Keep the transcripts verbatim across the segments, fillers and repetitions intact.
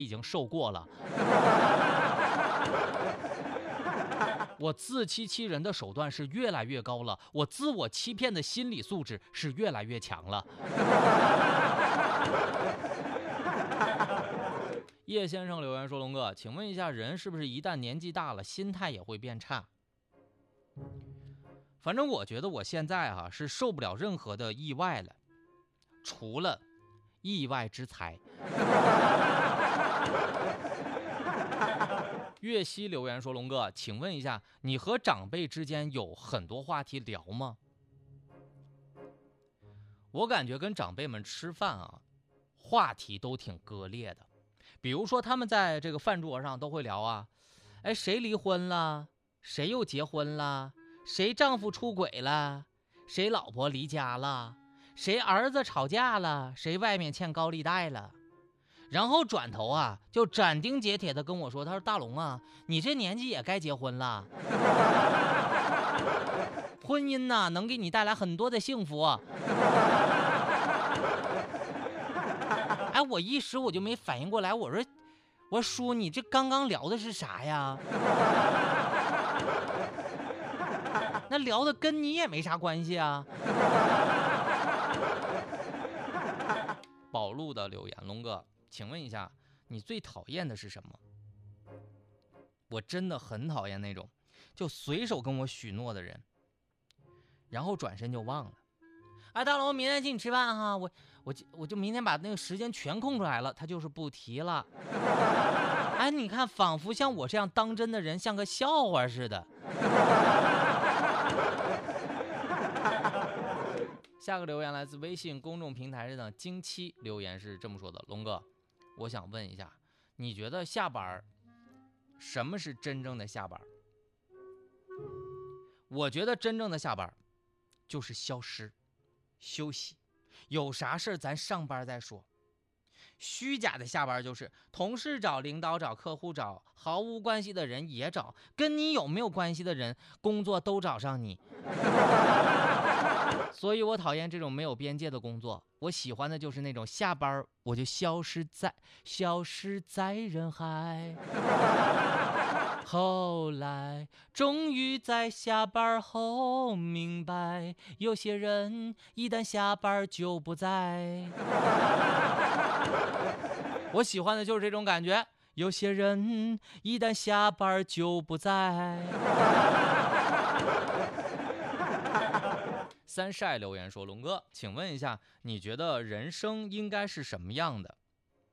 已经受过了。我自欺欺人的手段是越来越高了，我自我欺骗的心理素质是越来越强了。叶先生留言说：龙哥，请问一下，人是不是一旦年纪大了，心态也会变差？反正我觉得我现在啊是受不了任何的意外了，除了意外之财。岳西留言说：龙哥，请问一下，你和长辈之间有很多话题聊吗？我感觉跟长辈们吃饭啊，话题都挺割裂的。比如说他们在这个饭桌上都会聊啊，哎，谁离婚了，谁又结婚了，谁丈夫出轨了，谁老婆离家了，谁儿子吵架了，谁外面欠高利贷了。然后转头啊，就斩钉截铁的跟我说，他说：大龙啊，你这年纪也该结婚了。婚姻呢、啊，能给你带来很多的幸福。哎，我一时我就没反应过来，我说，我说叔，你这刚刚聊的是啥呀？那聊的跟你也没啥关系啊。宝路的留言，龙哥，请问一下，你最讨厌的是什么？我真的很讨厌那种就随手跟我许诺的人，然后转身就忘了。哎，大龙，明天请你吃饭哈，我我就我就明天把那个时间全空出来了，他就是不提了。哎，你看，仿佛像我这样当真的人像个笑话似的。下个留言来自微信公众平台上的惊七，留言是这么说的：龙哥，我想问一下，你觉得下班什么是真正的下班？我觉得真正的下班就是消失休息，有啥事咱上班再说。虚假的下班就是同事找、领导找、客户找，毫无关系的人也找，跟你有没有关系的人工作都找上你。所以我讨厌这种没有边界的工作，我喜欢的就是那种下班我就消失在消失在人海。后来终于在下班后明白，有些人一旦下班就不在。我喜欢的就是这种感觉，有些人一旦下班就不在。三晒留言说：龙哥，请问一下，你觉得人生应该是什么样的？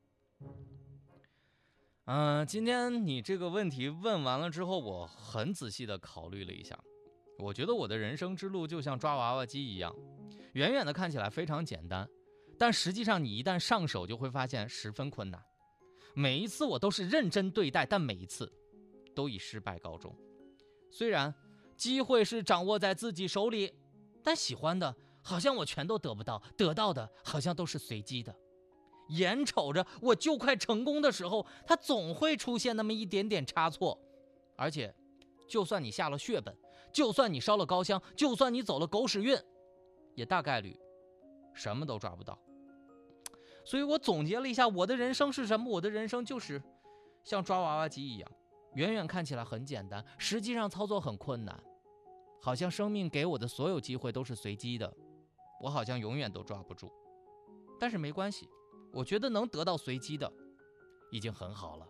嗯、呃，今天你这个问题问完了之后，我很仔细的考虑了一下，我觉得我的人生之路就像抓娃娃机一样，远远的看起来非常简单，但实际上你一旦上手就会发现十分困难。每一次我都是认真对待，但每一次都以失败告终。虽然机会是掌握在自己手里，但喜欢的好像我全都得不到，得到的好像都是随机的。眼瞅着我就快成功的时候，它总会出现那么一点点差错。而且就算你下了血本，就算你烧了高香，就算你走了狗屎运，也大概率什么都抓不到。所以我总结了一下我的人生是什么，我的人生就是像抓娃娃机一样，远远看起来很简单，实际上操作很困难，好像生命给我的所有机会都是随机的，我好像永远都抓不住。但是没关系，我觉得能得到随机的已经很好了。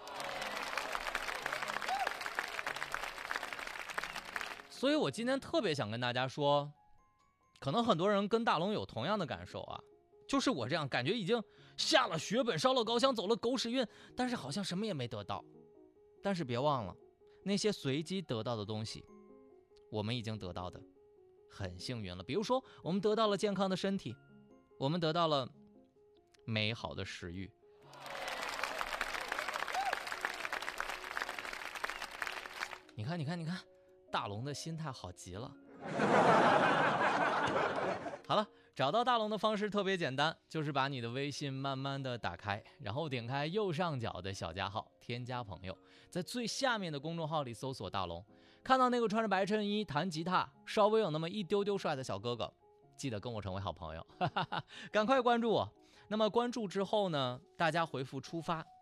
所以我今天特别想跟大家说，可能很多人跟大龙有同样的感受啊，就是我这样感觉已经下了血本，烧了高香，走了狗屎运，但是好像什么也没得到。但是别忘了，那些随机得到的东西我们已经得到的很幸运了。比如说我们得到了健康的身体，我们得到了美好的食欲。你看你看你看，大龙的心态好极了。好了，找到大龙的方式特别简单，就是把你的微信慢慢的打开，然后点开右上角的小加号，添加朋友，在最下面的公众号里搜索大龙，看到那个穿着白衬衣弹吉他稍微有那么一丢丢帅的小哥哥，记得跟我成为好朋友。赶快关注我。那么关注之后呢，大家回复出发